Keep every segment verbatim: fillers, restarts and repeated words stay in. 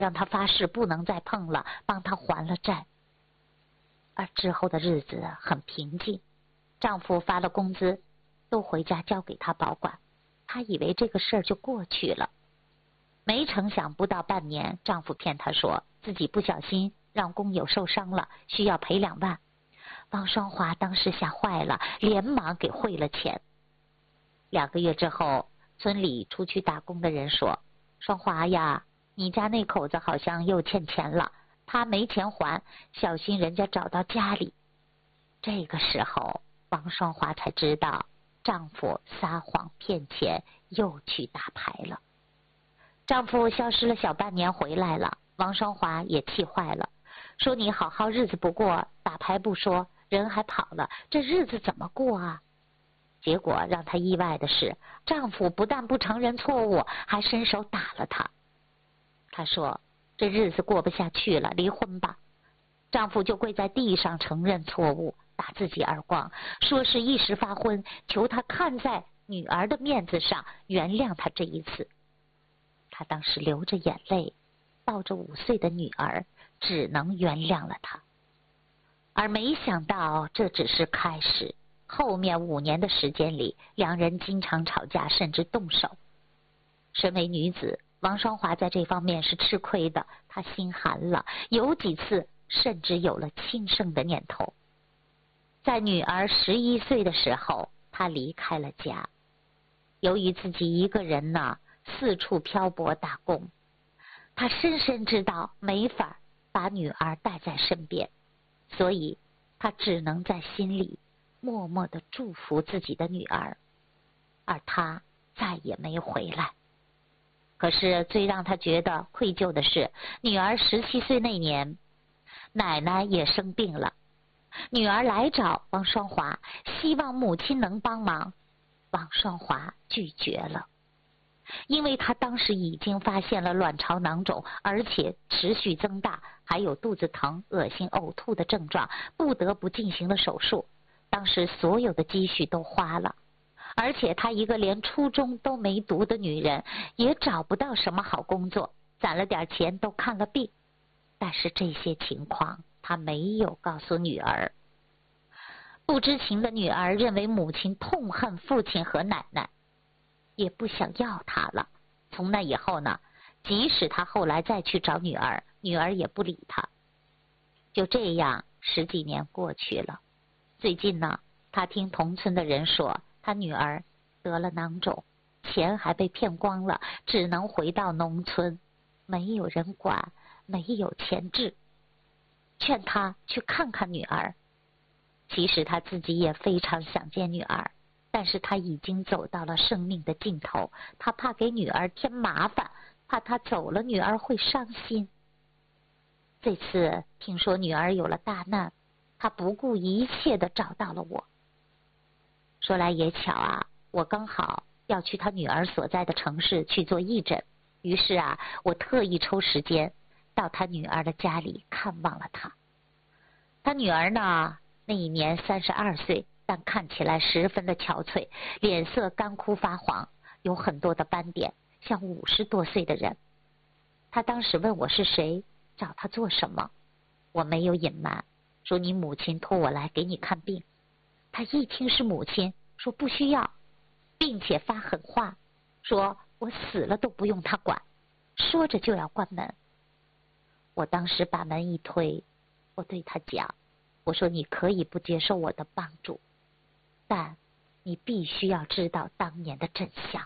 让他发誓不能再碰了，帮他还了债。而之后的日子很平静，丈夫发了工资，都回家交给他保管，她以为这个事儿就过去了。没成想不到半年，丈夫骗她说自己不小心让工友受伤了，需要赔两万。王双华当时吓坏了，连忙给汇了钱。两个月之后，村里出去打工的人说，双华呀，你家那口子好像又欠钱了，他没钱还，小心人家找到家里。这个时候王双华才知道丈夫撒谎骗钱，又去打牌了。丈夫消失了小半年回来了，王双华也气坏了，说你好好日子不过，打牌不说，人还跑了，这日子怎么过啊？结果让她意外的是，丈夫不但不承认错误，还伸手打了她。她说这日子过不下去了，离婚吧。丈夫就跪在地上承认错误，打自己耳光，说是一时发昏，求她看在女儿的面子上原谅他这一次。她当时流着眼泪，抱着五岁的女儿，只能原谅了他。而没想到这只是开始，后面五年的时间里，两人经常吵架，甚至动手。身为女子，王双华在这方面是吃亏的，她心寒了，有几次甚至有了轻生的念头。在女儿十一岁的时候，她离开了家。由于自己一个人呢，四处漂泊打工，她深深知道没法把女儿带在身边，所以她只能在心里默默地祝福自己的女儿，而她再也没回来。可是最让她觉得愧疚的是，女儿十七岁那年，奶奶也生病了，女儿来找王双华，希望母亲能帮忙，王双华拒绝了，因为她当时已经发现了卵巢囊肿，而且持续增大，还有肚子疼、恶心、呕吐的症状，不得不进行了手术。当时所有的积蓄都花了，而且她一个连初中都没读的女人，也找不到什么好工作，攒了点钱都看了病。但是这些情况她没有告诉女儿。不知情的女儿认为母亲痛恨父亲和奶奶，也不想要她了。从那以后呢，即使她后来再去找女儿，女儿也不理她。就这样十几年过去了。最近呢，她听同村的人说，她女儿得了囊肿，钱还被骗光了，只能回到农村，没有人管，没有钱治。劝她去看看女儿。其实她自己也非常想见女儿，但是她已经走到了生命的尽头，她怕给女儿添麻烦，怕她走了女儿会伤心。这次听说女儿有了大难，她不顾一切地找到了我。说来也巧啊，我刚好要去她女儿所在的城市去做义诊，于是啊，我特意抽时间到她女儿的家里看望了她。她女儿呢，那一年三十二岁，但看起来十分的憔悴，脸色干枯发黄，有很多的斑点，像五十多岁的人。她当时问我是谁，找她做什么，我没有隐瞒，说你母亲托我来给你看病。她一听是母亲，说不需要，并且发狠话，说我死了都不用她管，说着就要关门。我当时把门一推，我对她讲，我说你可以不接受我的帮助，但你必须要知道当年的真相。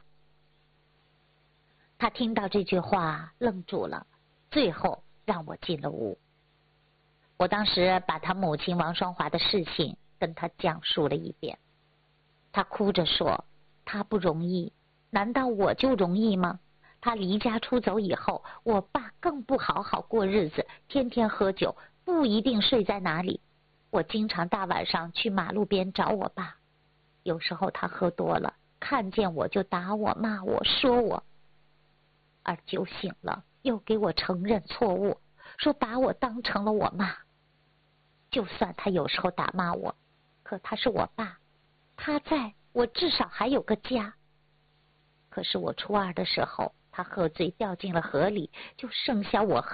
他听到这句话愣住了，最后让我进了屋。我当时把他母亲王双华的事情跟他讲述了一遍。他哭着说，他不容易，难道我就容易吗？他离家出走以后，我爸更不好好过日子，天天喝酒，不一定睡在哪里。我经常大晚上去马路边找我爸，有时候他喝多了，看见我就打我、骂我、说我。而酒醒了，又给我承认错误，说把我当成了我妈。就算他有时候打骂我，可他是我爸，他在，我至少还有个家。可是我初二的时候， 他喝醉掉进了河里，就剩下我和